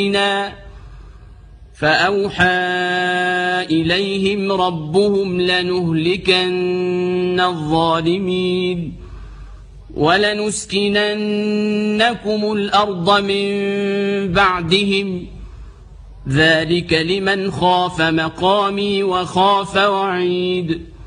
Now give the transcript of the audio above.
فأوحى إليهم ربهم لنهلكن الظالمين ولنسكننكم الأرض من بعدهم ذلك لمن خاف مقامي وخاف وعيد